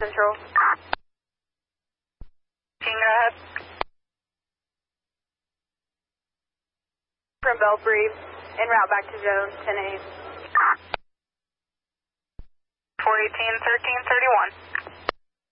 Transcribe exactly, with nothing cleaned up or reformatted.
Central. Go ahead. From Belfry, en route back to zone ten eight. four eighteen, thirteen thirty-one.